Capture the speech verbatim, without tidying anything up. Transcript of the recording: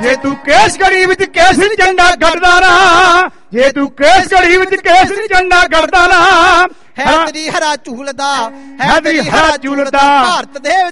ਜੇ ਤੂੰ ਕੇਸ ਘੜੀ ਵਿੱਚ ਕੇਸਰੀ ਝੰਡਾ ਗੱਡਦਾ ਨਾ, ਜੇ ਤੂੰ ਕੇਸ ਘੜੀ ਵਿੱਚ ਕੇਸਰੀ ਝੰਡਾ ਗੱਡਦਾ ਨਾ, ਹੈ ਤੇਰੀ ਹਰਾ ਝੂਲਦਾ, ਹੈ ਤੇਰੀ ਹਰਾ ਝੂਲਦਾ, ਭਾਰਤ ਦੇ